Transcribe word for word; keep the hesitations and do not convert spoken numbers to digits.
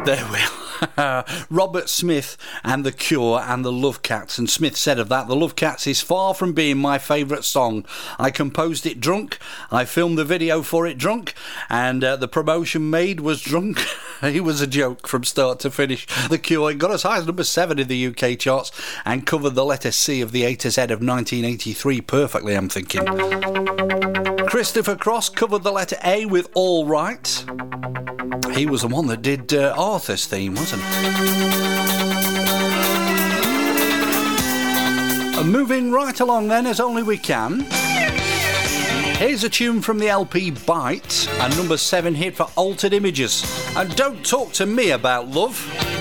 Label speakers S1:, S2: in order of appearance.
S1: There we are. Robert Smith and The Cure and the Love Cats. And Smith said of that, the Love Cats is far from being my favourite song. I composed it drunk, I filmed the video for it drunk, and uh, the promotion made was drunk. He was a joke from start to finish. The Cure got as high as number seven in the U K charts and covered the letter C of the A to Z of nineteen eighty-three perfectly, I'm thinking. Christopher Cross covered the letter A with All Right. He was the one that did uh, Arthur's theme, wasn't he? And moving right along then, as only we can. Here's a tune from the L P Bite, a number seven hit for Altered Images. And don't talk to me about love.